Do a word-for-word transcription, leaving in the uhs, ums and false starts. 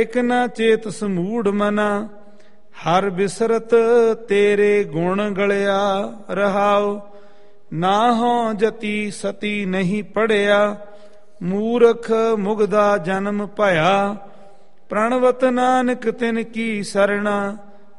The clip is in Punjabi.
ਇਕ ਨ ਚੇਤ ਸਮੂੜ ਮਨਾ, ਹਰ ਬਿਸਰਤ ਤੇਰੇ ਗੁਣ ਗਲਿਆ ਰਹਾਉ। ਨਾ ਹੋ ਜਤੀ ਸਤੀ ਨਹੀਂ ਪੜਿਆ, ਮੂਰਖ ਮੁਗਦਾ ਜਨਮ ਭਇਆ। ਪ੍ਰਣਵਤ ਨਾਨਕ ਤਿਨ ਕੀ ਸਰਣਾ,